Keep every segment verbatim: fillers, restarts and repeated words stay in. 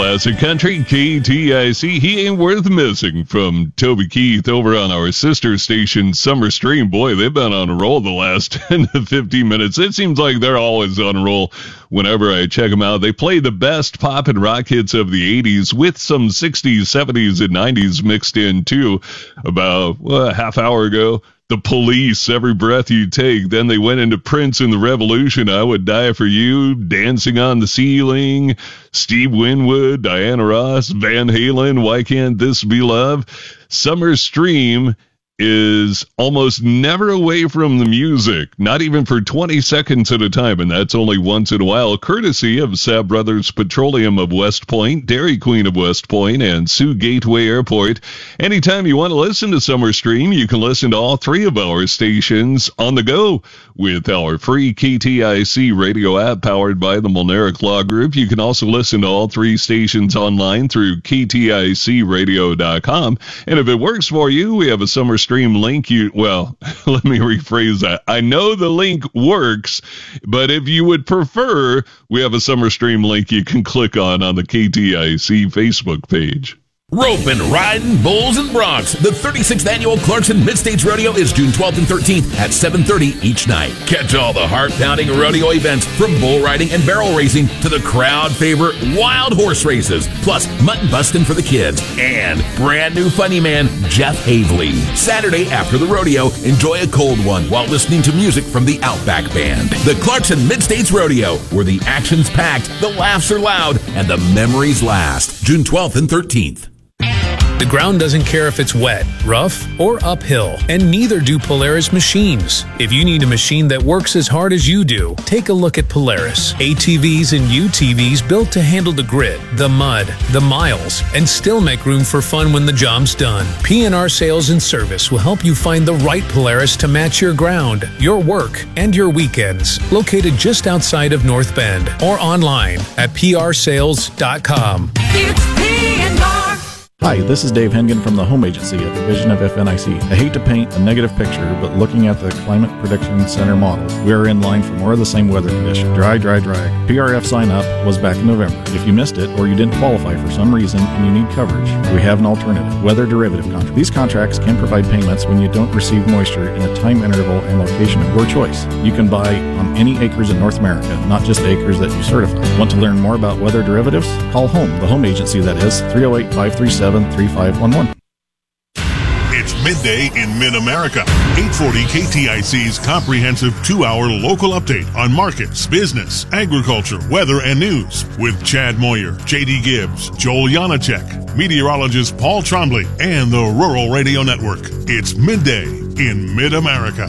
Classic Country, K T I C, He Ain't Worth Missing from Toby Keith over on our sister station, Summer Stream. Boy, they've been on a roll the last ten to fifteen minutes. It seems like they're always on a roll whenever I check them out. They play the best pop and rock hits of the eighties with some sixties, seventies, and nineties mixed in, too. About well, a half hour ago, The Police, Every Breath You Take. Then they went into Prince and the Revolution, I Would Die for You, Dancing on the Ceiling, Steve Winwood, Diana Ross, Van Halen, Why Can't This Be Love? Summer Stream is almost never away from the music, not even for twenty seconds at a time, and that's only once in a while, courtesy of Saab Brothers Petroleum of West Point, Dairy Queen of West Point, and Sioux Gateway Airport. Anytime you want to listen to Summer Stream, you can listen to all three of our stations on the go with our free K T I C radio app powered by the Molnaric Law Group. You can also listen to all three stations online through K T I C radio dot com, and if it works for you, we have a Summer Stream Stream link. You well, let me rephrase that. I know the link works, but if you would prefer, we have a Summer Stream link you can click on on the K T I C Facebook page. Roping, riding, bulls, and broncs. The thirty-sixth Annual Clarkson Mid-States Rodeo is June twelfth and thirteenth at seven thirty each night. Catch all the heart-pounding rodeo events from bull riding and barrel racing to the crowd favorite wild horse races, plus mutton busting for the kids, and brand new funny man Jeff Havley. Saturday after the rodeo, enjoy a cold one while listening to music from the Outback Band. The Clarkson Mid-States Rodeo, where the action's packed, the laughs are loud, and the memories last. June twelfth and thirteenth. The ground doesn't care if it's wet, rough, or uphill, and neither do Polaris machines. If you need a machine that works as hard as you do, take a look at Polaris. A T Vs and U T Vs built to handle the grit, the mud, the miles, and still make room for fun when the job's done. P and R Sales and Service will help you find the right Polaris to match your ground, your work, and your weekends. Located just outside of North Bend or online at P R sales dot com. It's P and R. Hi, this is Dave Hengen from the Home Agency, a division of F N I C. I hate to paint a negative picture, but looking at the Climate Prediction Center models, we are in line for more of the same weather condition. Dry, dry, dry. P R F sign up was back in November. If you missed it or you didn't qualify for some reason and you need coverage, we have an alternative. Weather derivative contract. These contracts can provide payments when you don't receive moisture in a time interval and location of your choice. You can buy on any acres in North America, not just acres that you certify. Want to learn more about weather derivatives? Call HOME, the Home Agency that is, three oh eight, five three seven, three five one one. It's midday in mid-America. eight forty K T I C's comprehensive two-hour local update on markets, business, agriculture, weather, and news with Chad Moyer, J D Gibbs, Joel Janacek, meteorologist Paul Trombley, and the Rural Radio Network. It's midday in mid-America.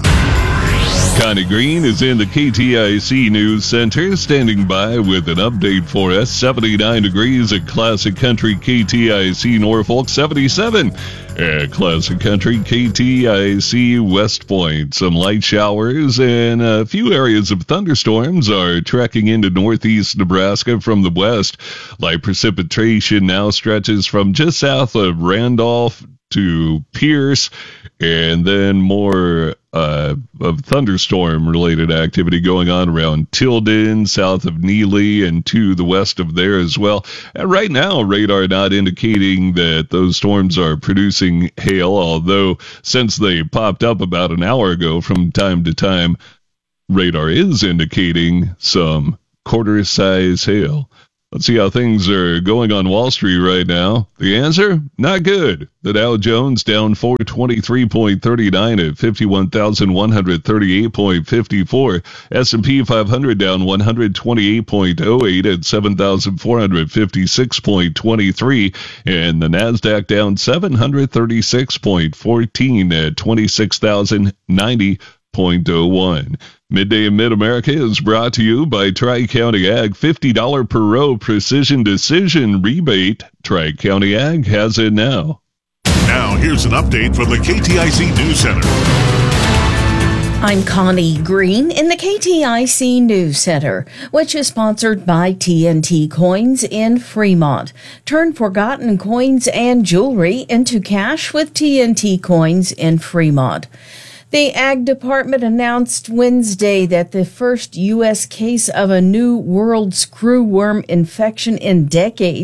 Connie Green is in the K T I C News Center, standing by with an update for us. seventy-nine degrees at Classic Country K T I C Norfolk, seventy-seven at Classic Country K T I C West Point. Some light showers and a few areas of thunderstorms are trekking into northeast Nebraska from the west. Light precipitation now stretches from just south of Randolph to Pierce, and then more uh, of thunderstorm-related activity going on around Tilden, south of Neely, and to the west of there as well. And right now, radar not indicating that those storms are producing hail, although since they popped up about an hour ago, from time to time, radar is indicating some quarter-size hail. Let's see how things are going on Wall Street right now. The answer? Not good. The Dow Jones down four twenty-three point three nine at fifty-one thousand one hundred thirty-eight point five four. S and P five hundred down one hundred twenty-eight point oh eight at seven thousand four hundred fifty-six point two three. And the NASDAQ down seven hundred thirty-six point one four at twenty-six thousand ninety point oh one. Midday in Mid-America is brought to you by Tri-County Ag. fifty dollars per row precision decision rebate. Tri-County Ag has it now. Now, here's an update from the K T I C News Center. I'm Connie Green in the K T I C News Center, which is sponsored by T N T Coins in Fremont. Turn forgotten coins and jewelry into cash with T N T Coins in Fremont. The Ag Department announced Wednesday that the first U S case of a new world screwworm infection in decades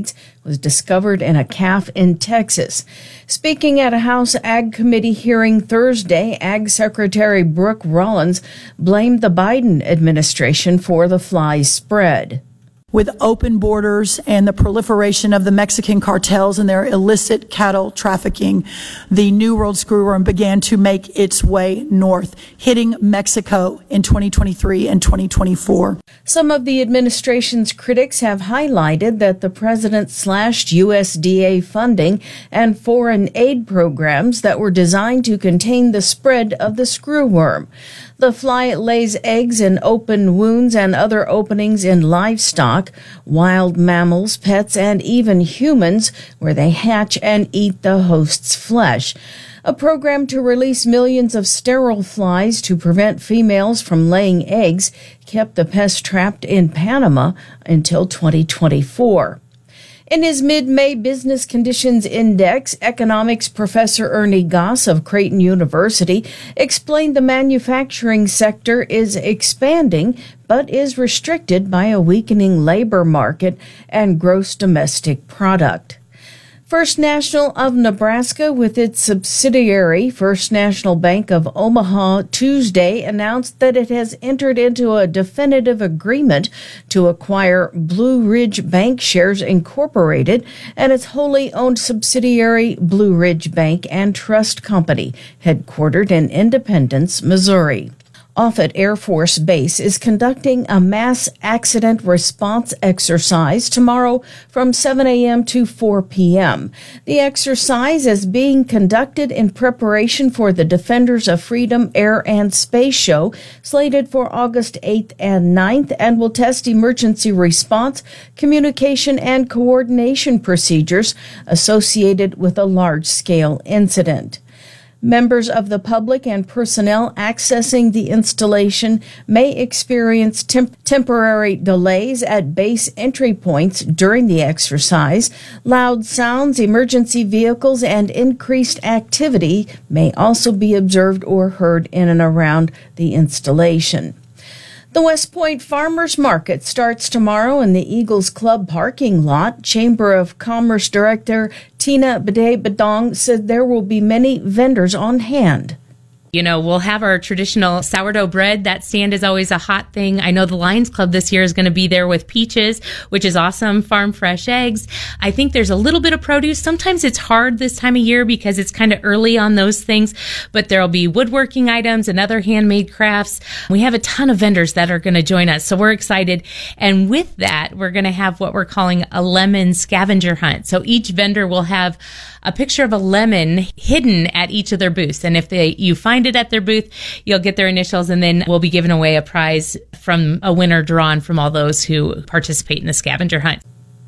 was discovered in a calf in Texas. Speaking at a House Ag Committee hearing Thursday, Ag Secretary Brooke Rollins blamed the Biden administration for the fly spread. With open borders and the proliferation of the Mexican cartels and their illicit cattle trafficking, the New World screwworm began to make its way north, hitting Mexico in twenty twenty-three and twenty twenty-four. Some of the administration's critics have highlighted that the president slashed U S D A funding and foreign aid programs that were designed to contain the spread of the screwworm. The fly lays eggs in open wounds and other openings in livestock, wild mammals, pets, and even humans, where they hatch and eat the host's flesh. A program to release millions of sterile flies to prevent females from laying eggs kept the pest trapped in Panama until twenty twenty-four. In his mid-May Business Conditions Index, economics professor Ernie Goss of Creighton University explained the manufacturing sector is expanding but is restricted by a weakening labor market and gross domestic product. First National of Nebraska, with its subsidiary First National Bank of Omaha, Tuesday announced that it has entered into a definitive agreement to acquire Blue Ridge Bank Shares Incorporated and its wholly owned subsidiary Blue Ridge Bank and Trust Company, headquartered in Independence, Missouri. Offutt Air Force Base is conducting a mass accident response exercise tomorrow from seven a.m. to four p.m. The exercise is being conducted in preparation for the Defenders of Freedom Air and Space Show, slated for August eighth and ninth, and will test emergency response, communication, and coordination procedures associated with a large-scale incident. Members of the public and personnel accessing the installation may experience temp- temporary delays at base entry points during the exercise. Loud sounds, emergency vehicles, and increased activity may also be observed or heard in and around the installation. The West Point Farmers Market starts tomorrow in the Eagles Club parking lot. Chamber of Commerce Director Tina Bede-Badong said there will be many vendors on hand. You know, we'll have our traditional sourdough bread. That stand is always a hot thing. I know the Lions Club this year is going to be there with peaches, which is awesome. Farm fresh eggs. I think there's a little bit of produce. Sometimes it's hard this time of year because it's kind of early on those things, but there'll be woodworking items and other handmade crafts. We have a ton of vendors that are going to join us, so we're excited. And with that, we're going to have what we're calling a lemon scavenger hunt. So each vendor will have a picture of a lemon hidden at each of their booths. And if they you find it at their booth, you'll get their initials, and then we'll be giving away a prize from a winner drawn from all those who participate in the scavenger hunt.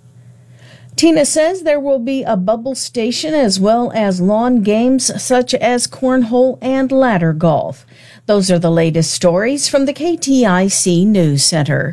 Tina says there will be a bubble station as well as lawn games such as cornhole and ladder golf. Those are the latest stories from the K T I C News Center.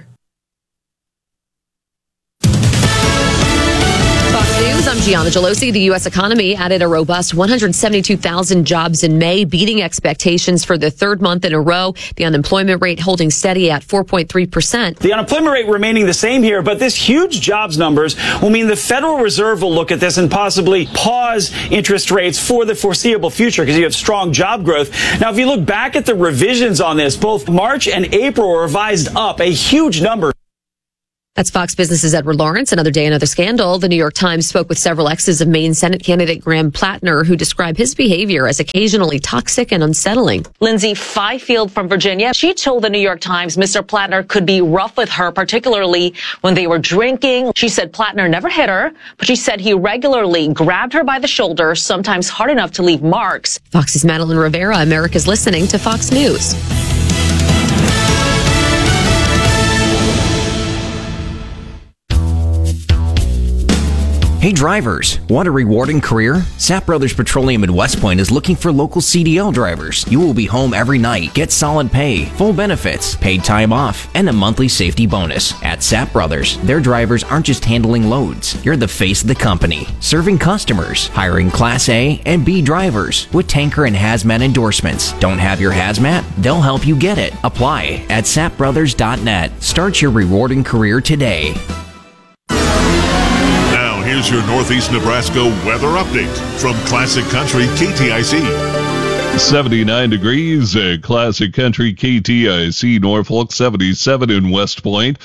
I'm Gianna Gelosi. The U S economy added a robust one hundred seventy-two thousand jobs in May, beating expectations for the third month in a row. The unemployment rate holding steady at four point three percent. The unemployment rate remaining the same here, but this huge jobs numbers will mean the Federal Reserve will look at this and possibly pause interest rates for the foreseeable future because you have strong job growth. Now, if you look back at the revisions on this, both March and April were revised up, a huge number. That's Fox Business's Edward Lawrence. Another day, another scandal. The New York Times spoke with several exes of Maine Senate candidate Graham Plattner, who described his behavior as occasionally toxic and unsettling. Lindsay Fifield from Virginia, she told the New York Times Mister Plattner could be rough with her, particularly when they were drinking. She said Plattner never hit her, but she said he regularly grabbed her by the shoulder, sometimes hard enough to leave marks. Fox's Madeline Rivera, America's listening to Fox News. Hey drivers, want a rewarding career? Sapp Brothers Petroleum in West Point is looking for local C D L drivers. You will be home every night, get solid pay, full benefits, paid time off, and a monthly safety bonus. At Sapp Brothers, their drivers aren't just handling loads. You're the face of the company, serving customers, hiring Class A and B drivers with tanker and hazmat endorsements. Don't have your hazmat? They'll help you get it. Apply at sapp brothers dot net. Start your rewarding career today. Here's Here's your Northeast Nebraska weather update from Classic Country K T I C. seventy-nine degrees at Classic Country K T I C Norfolk, seventy-seven in West Point.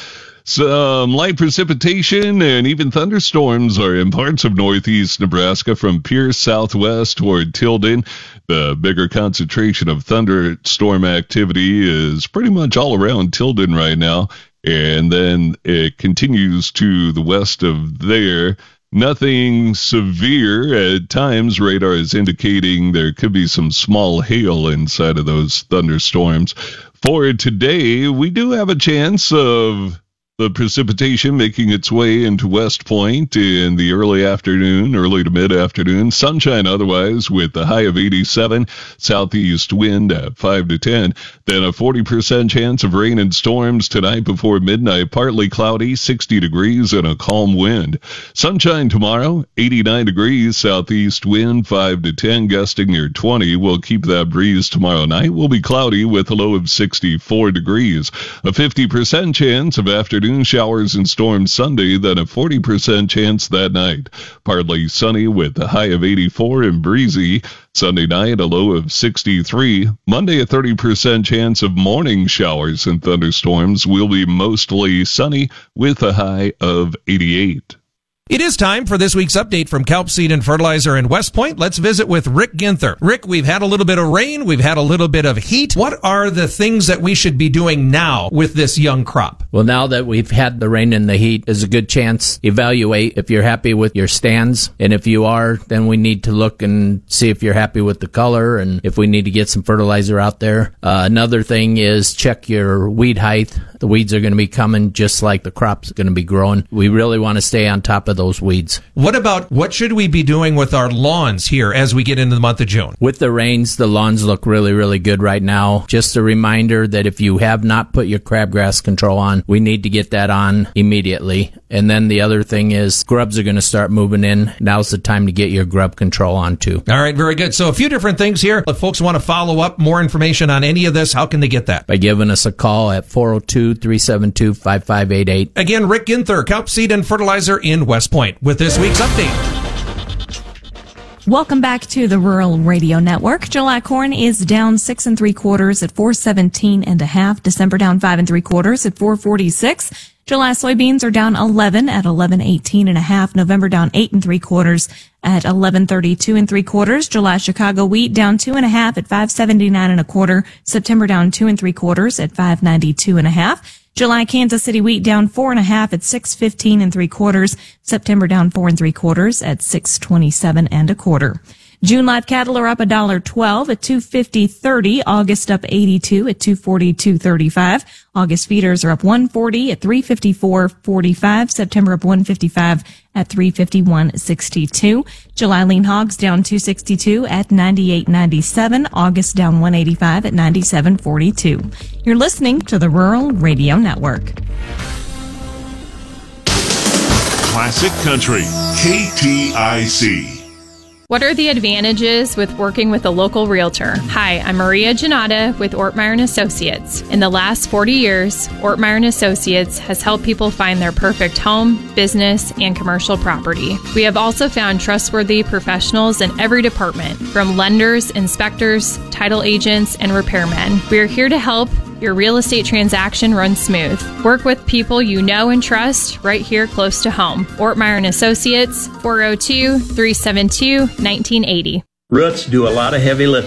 Some light precipitation and even thunderstorms are in parts of northeast Nebraska from Pierce southwest toward Tilden. The bigger concentration of thunderstorm activity is pretty much all around Tilden right now, and then it continues to the west of there. Nothing severe. At times, radar is indicating there could be some small hail inside of those thunderstorms. For today, we do have a chance of the precipitation making its way into West Point in the early afternoon, early to mid-afternoon. Sunshine otherwise with a high of eighty-seven, southeast wind at five to ten. Then a forty percent chance of rain and storms tonight before midnight. Partly cloudy, sixty degrees and a calm wind. Sunshine tomorrow, eighty-nine degrees, southeast wind five to ten, gusting near twenty. We'll keep that breeze tomorrow night. Will be cloudy with a low of sixty-four degrees. A fifty percent chance of afternoon showers and storms Sunday, then a forty percent chance that night. Partly sunny with a high of eighty-four and breezy. Sunday night, a low of sixty-three. Monday, a thirty percent chance of morning showers and thunderstorms. Will be mostly sunny with a high of eighty-eight. It is time for this week's update from Kelp Seed and Fertilizer in West Point. Let's visit with Rick Ginther. Rick, we've had a little bit of rain. We've had a little bit of heat. What are the things that we should be doing now with this young crop? Well, now that we've had the rain and the heat, is a good chance evaluate if you're happy with your stands. And if you are, then we need to look and see if you're happy with the color and if we need to get some fertilizer out there. Uh, another thing is check your weed height. The weeds are going to be coming just like the crop's going to be growing. We really want to stay on top of those weeds. What about what should we be doing with our lawns here as we get into the month of June? With the rains, the lawns look really, really good right now. Just a reminder that if you have not put your crabgrass control on, we need to get that on immediately. And then the other thing is grubs are going to start moving in. Now's the time to get your grub control on too. All right, very good. So a few different things here. If folks want to follow up more information on any of this, how can they get that? By giving us a call at four oh two, three seven two, five five eight eight. Again, Rick Ginther, Kelp Seed and Fertilizer in West Point, with this week's update. Welcome back to the Rural Radio Network. July corn is down six and three quarters at four seventeen and a half. December down five and three quarters at four forty-six. July soybeans are down eleven at eleven eighteen and a half. November down eight and three quarters at eleven thirty-two and three quarters. July Chicago wheat down two and a half at five seventy-nine and a quarter. September down two and three quarters at five ninety-two and a half. July Kansas City wheat down four and a half at six fifteen and three quarters. September down four and three quarters at six twenty-seven and a quarter. June live cattle are up a dollar twelve at two fifty thirty. August up eighty-two at two forty-two thirty-five. August feeders are up one forty at three fifty-four forty-five. September up one fifty-five at three fifty-one sixty-two. July lean hogs down two sixty-two at ninety-eight ninety-seven. August down one eighty-five at ninety-seven forty-two. You're listening to the Rural Radio Network. Classic Country, K T I C. What are the advantages with working with a local realtor? Hi, I'm Maria Janata with Ortmeyer and Associates. In the last forty years, Ortmeyer and Associates has helped people find their perfect home, business, and commercial property. We have also found trustworthy professionals in every department, from lenders, inspectors, title agents, and repairmen. We are here to help your real estate transaction run smooth. Work with people you know and trust right here close to home. Ortmeyer and Associates, four oh two, three seven two, nineteen eighty. Roots do a lot of heavy lifting.